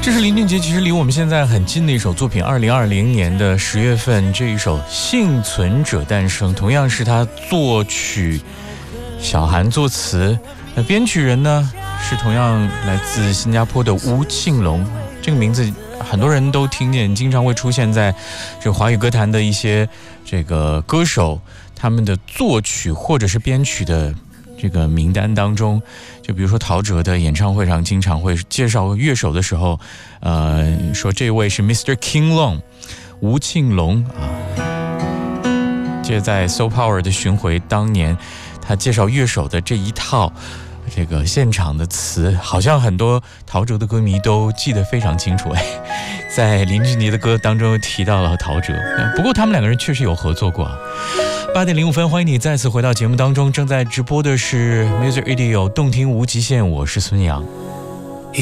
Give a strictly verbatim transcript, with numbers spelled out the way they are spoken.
这是林俊杰其实离我们现在很近的一首作品，二零二零年的十月份，这一首《幸存者诞生》，同样是他作曲，小韩作词，那编曲人呢是同样来自新加坡的吴庆隆，这个名字很多人都听见，经常会出现在这华语歌坛的一些这个歌手他们的作曲或者是编曲的这个名单当中。就比如说陶喆的演唱会上经常会介绍乐手的时候，呃，说这位是 mister King Long 吴庆隆啊。记得在 So Power 的巡回当年，他介绍乐手的这一套这个现场的词，好像很多陶喆的歌迷都记得非常清楚。哎，在林俊杰的歌当中提到了陶喆，不过他们两个人确实有合作过啊。八点零五分，欢迎你再次回到节目当中，正在直播的是 Music Radio 动听无极限，我是孙杨。